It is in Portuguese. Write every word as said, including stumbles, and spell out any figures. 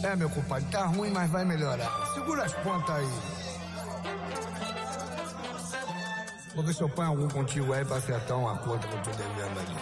É, meu compadre, tá ruim, mas vai melhorar. Segura as pontas aí. Vou ver se eu ponho algum contigo aí pra acertar uma conta que eu tô devendo ali.